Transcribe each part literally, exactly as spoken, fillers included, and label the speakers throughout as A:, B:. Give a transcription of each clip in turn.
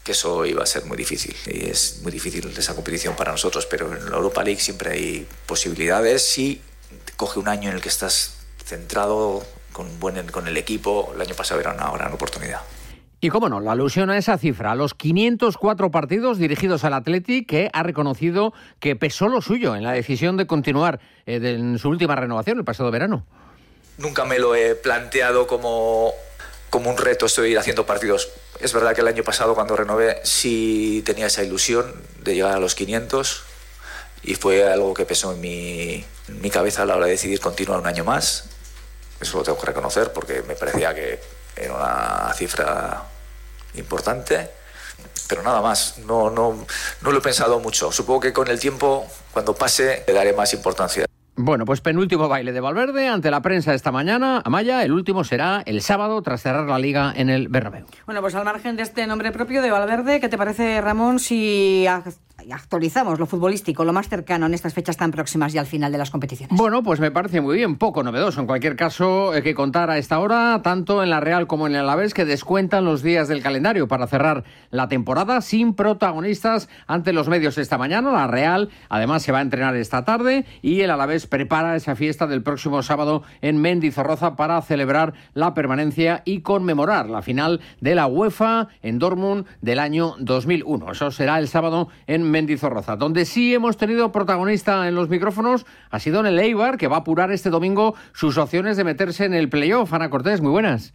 A: que eso iba a ser muy difícil, y es muy difícil esa competición para nosotros, pero en la Europa League siempre hay posibilidades si coge un año en el que estás centrado con, buen, con el equipo. El año pasado era una gran oportunidad.
B: Y cómo no, la alusión a esa cifra, a los quinientos cuatro partidos dirigidos al Athletic, que ha reconocido que pesó lo suyo en la decisión de continuar eh, de, en su última renovación el pasado verano.
A: Nunca me lo he planteado como, como un reto, estoy ir haciendo partidos. Es verdad que el año pasado cuando renové sí tenía esa ilusión de llegar a los quinientos y fue algo que pesó en mi, en mi cabeza a la hora de decidir continuar un año más. Eso lo tengo que reconocer porque me parecía que era una cifra importante, pero nada más, no, no, no lo he pensado mucho. Supongo que con el tiempo, cuando pase, le daré más importancia.
B: Bueno, pues penúltimo baile de Valverde ante la prensa esta mañana. Amaya, el último será el sábado tras cerrar la Liga en el Bernabéu.
C: Bueno, pues al margen de este nombre propio de Valverde, ¿qué te parece, Ramón, si actualizamos lo futbolístico, lo más cercano en estas fechas tan próximas y al final de las competiciones?
B: Bueno, pues me parece muy bien, poco novedoso. En cualquier caso, hay que contar a esta hora, tanto en la Real como en el Alavés, que descuentan los días del calendario para cerrar la temporada sin protagonistas ante los medios esta mañana. La Real, además, se va a entrenar esta tarde y el Alavés prepara esa fiesta del próximo sábado en Mendizorroza para celebrar la permanencia y conmemorar la final de la UEFA en Dortmund del año dos mil uno. Eso será el sábado en Mendizorroza. Donde sí hemos tenido protagonista en los micrófonos ha sido en el Eibar, que va a apurar este domingo sus opciones de meterse en el playoff. Ana Cortés, muy buenas.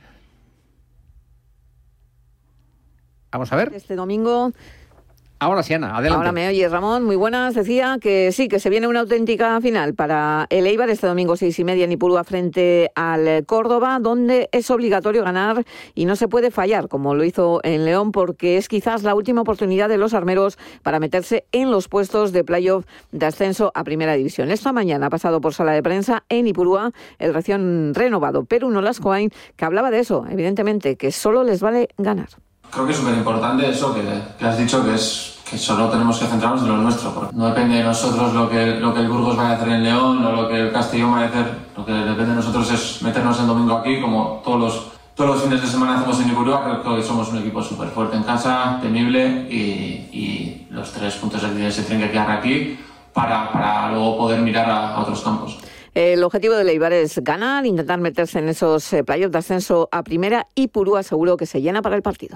B: Vamos a ver.
D: Este domingo...
B: Ahora sí, Ana, adelante.
D: Ahora me oyes, Ramón. Muy buenas. Decía que sí, que se viene una auténtica final para el Eibar este domingo seis y media en Ipurúa frente al Córdoba, donde es obligatorio ganar y no se puede fallar, como lo hizo en León, porque es quizás la última oportunidad de los armeros para meterse en los puestos de playoff de ascenso a Primera División. Esta mañana ha pasado por sala de prensa en Ipurúa el recién renovado Peru Nolascoain, que hablaba de eso, evidentemente, que solo les vale ganar.
E: Creo que es súper importante eso que, que has dicho, que es que solo tenemos que centrarnos en lo nuestro, porque no depende de nosotros lo que, lo que el Burgos vaya a hacer en León o lo que el Castellón vaya a hacer. Lo que depende de nosotros es meternos el domingo aquí, como todos los, todos los fines de semana hacemos en Ipurúa. Creo que somos un equipo súper fuerte en casa, temible, y, y los tres puntos de se tienen que quedar aquí para, para luego poder mirar a, a otros campos.
D: El objetivo del Eibar es ganar, intentar meterse en esos eh, playoffs de ascenso a Primera, y Ipurúa seguro que se llena para el partido.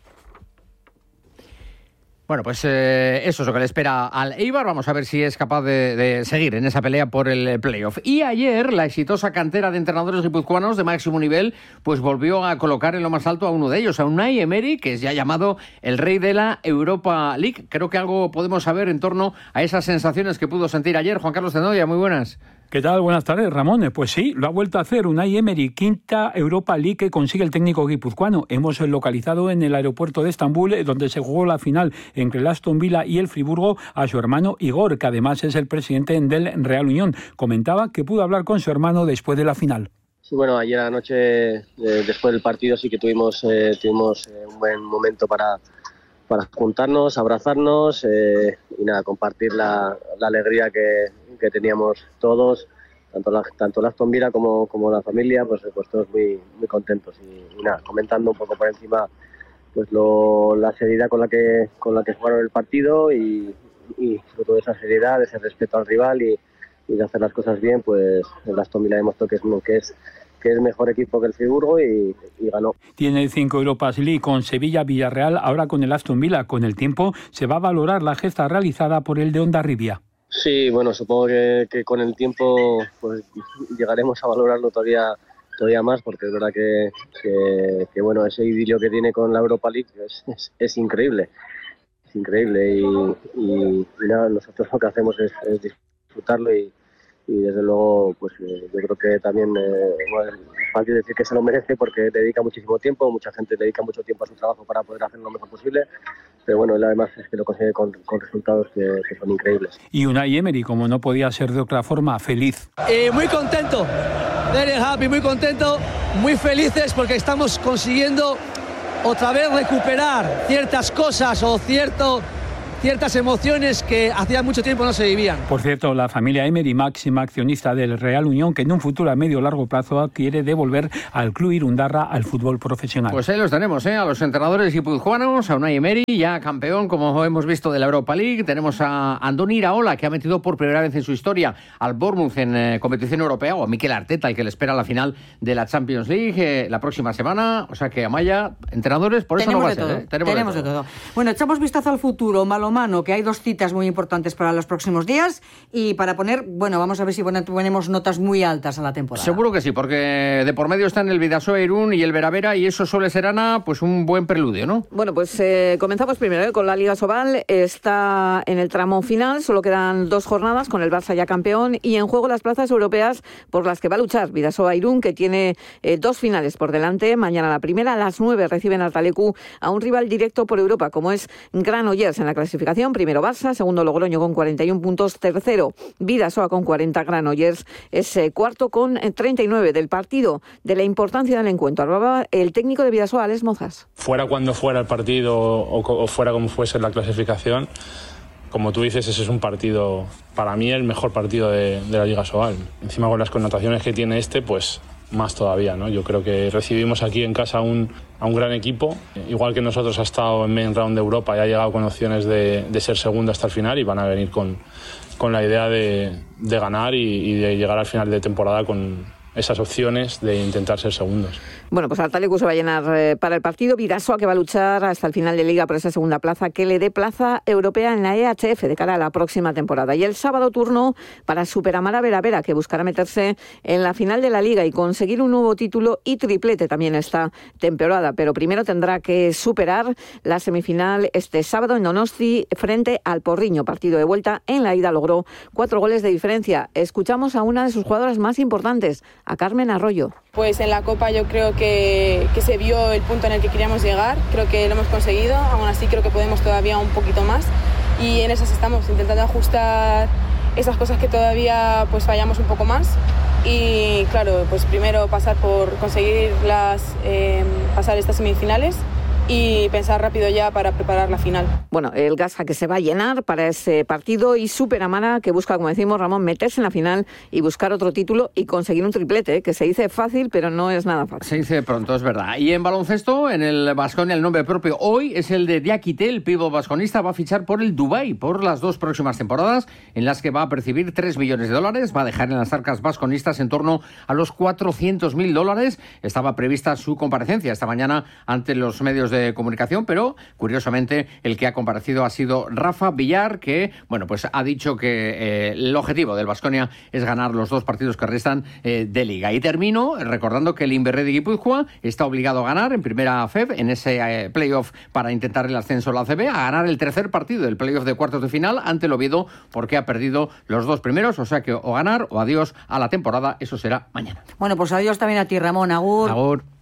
B: Bueno, pues eh, eso es lo que le espera al Eibar. Vamos a ver si es capaz de, de seguir en esa pelea por el playoff. Y ayer la exitosa cantera de entrenadores guipuzcoanos de máximo nivel pues volvió a colocar en lo más alto a uno de ellos, a Unai Emery, que es ya llamado el rey de la Europa League. Creo que algo podemos saber en torno a esas sensaciones que pudo sentir ayer Juan Carlos Zenoya. Muy buenas.
F: ¿Qué tal? Buenas tardes, Ramón. Pues sí, lo ha vuelto a hacer Unai Emery, quinta Europa League que consigue el técnico guipuzcoano. Hemos localizado en el aeropuerto de Estambul, donde se jugó la final entre el Aston Villa y el Friburgo, a su hermano Igor, que además es el presidente del Real Unión. Comentaba que pudo hablar con su hermano después de la final.
G: Sí, bueno, ayer anoche, eh, después del partido, sí que tuvimos, eh, tuvimos eh, un buen momento para, para juntarnos, abrazarnos eh, y nada, compartir la, la alegría que, que teníamos todos, tanto la, tanto la Aston Villa como, como la familia, pues, pues todos muy, muy contentos. Y, y nada, comentando un poco por encima pues lo, la seriedad con la que con la que jugaron el partido y, y sobre todo esa seriedad, ese respeto al rival y, y de hacer las cosas bien, pues el Aston Villa demostró que es, que es que es mejor equipo que el Friburgo y, y ganó.
F: Tiene cinco Europas League con Sevilla, Villarreal, ahora con el Aston Villa. Con el tiempo se va a valorar la gesta realizada por el de Hondarribia.
G: Sí, bueno, supongo que, que con el tiempo pues llegaremos a valorarlo todavía todavía más, porque es verdad que, que, que bueno, ese idilio que tiene con la Europa League es, es, es increíble, es increíble y, y, y nada, nosotros lo que hacemos es, es disfrutarlo y, y desde luego pues eh, yo creo que también eh, bueno, es fácil decir que se lo merece porque dedica muchísimo tiempo, mucha gente dedica mucho tiempo a su trabajo para poder hacerlo lo mejor posible, pero bueno, él además es que lo consigue con, con resultados que, que son increíbles.
F: Y Unai Emery, como no podía ser de otra forma, feliz.
H: Eh, muy contento, very happy, muy contento, muy felices porque estamos consiguiendo otra vez recuperar ciertas cosas o cierto ciertas emociones que hacía mucho tiempo no se vivían.
F: Por cierto, la familia Emery, máxima accionista del Real Unión, que en un futuro a medio largo plazo quiere devolver al club Irundarra al fútbol profesional.
B: Pues ahí los tenemos, ¿eh? A los entrenadores guipuzcoanos, a Unai Emery, ya campeón, como hemos visto, de la Europa League. Tenemos a Andoni Iraola, que ha metido por primera vez en su historia al Bournemouth en eh, competición europea, o a Mikel Arteta, el que le espera la final de la Champions League eh, la próxima semana. O sea que, Amaya, entrenadores, por eso
C: Tenemos
B: no va a
C: de
B: ser,
C: todo.
B: ¿eh? Tenemos,
C: Tenemos de, todo. de todo. Bueno, echamos vistazo al futuro, malomano, que hay dos citas muy importantes para los próximos días y para poner, bueno, vamos a ver si ponemos notas muy altas a la temporada.
B: Seguro que sí, porque de por medio están el Bidasoa Irún y el Veravera, y eso suele ser, Ana, pues un buen preludio, ¿no?
D: Bueno, pues eh, comenzamos primero ¿eh? con la Liga Sobal. Está en el tramo final, solo quedan dos jornadas con el Barça ya campeón y en juego las plazas europeas por las que va a luchar Bidasoa Irún, que tiene eh, dos finales por delante. Mañana la primera, a las nueve, reciben al Talecu a un rival directo por Europa, como es Granollers en la clasificación. Primero Barça, segundo Logroño con cuarenta y uno puntos, tercero Bidasoa con cuarenta, Granollers es eh, cuarto con eh, treinta y nueve. Del partido, de la importancia del encuentro, hablaba el técnico de Bidasoa, Alex Mozas.
I: Fuera cuando fuera el partido o, o fuera como fuese la clasificación, como tú dices, ese es un partido, para mí, el mejor partido de, de la Liga Sobal. Encima con las connotaciones que tiene este, pues más todavía, ¿no? Yo creo que recibimos aquí en casa un, a un gran equipo, igual que nosotros ha estado en main round de Europa y ha llegado con opciones de, de ser segundo hasta el final, y van a venir con, con la idea de, de ganar y, y de llegar al final de temporada con esas opciones de intentar ser segundos.
D: Bueno, pues Talecu se va a llenar eh, para el partido. Bidasoa, que va a luchar hasta el final de Liga por esa segunda plaza que le dé plaza europea en la E H F de cara a la próxima temporada. Y el sábado turno para Superamara Veravera, que buscará meterse en la final de la Liga y conseguir un nuevo título y triplete también esta temporada. Pero primero tendrá que superar la semifinal este sábado en Donosti frente al Porriño. Partido de vuelta. En la ida logró cuatro goles de diferencia. Escuchamos a una de sus jugadoras más importantes, a Carmen Arroyo.
J: Pues en la Copa yo creo que, que se vio el punto en el que queríamos llegar, creo que lo hemos conseguido, aún así creo que podemos todavía un poquito más y en esas estamos, intentando ajustar esas cosas que todavía pues fallamos un poco más y claro, pues primero pasar por conseguir las, eh, pasar estas semifinales y pensar rápido ya para preparar la final.
D: Bueno, el Gasca que se va a llenar para ese partido y Superamara que busca, como decimos, Ramón, meterse en la final y buscar otro título y conseguir un triplete, ¿eh? Que se dice fácil, pero no es nada fácil.
B: Se dice pronto, es verdad. Y en baloncesto, en el Baskonia, el nombre propio hoy es el de Diakité, el pívot basconista, va a fichar por el Dubái por las dos próximas temporadas, en las que va a percibir tres millones de dólares, va a dejar en las arcas basconistas en torno a los cuatrocientos mil dólares. Estaba prevista su comparecencia esta mañana ante los medios de de comunicación, pero curiosamente el que ha comparecido ha sido Rafa Villar, que bueno, pues ha dicho que eh, el objetivo del Baskonia es ganar los dos partidos que restan eh, de Liga. Y termino recordando que el Inverredi Guipúzcoa está obligado a ganar en primera F E B, en ese eh, playoff para intentar el ascenso a la A C B, a ganar el tercer partido del playoff de cuartos de final ante el Oviedo, porque ha perdido los dos primeros, o sea que o ganar o adiós a la temporada, eso será mañana.
C: Bueno, pues adiós también a ti, Ramón. Agur.
B: Agur.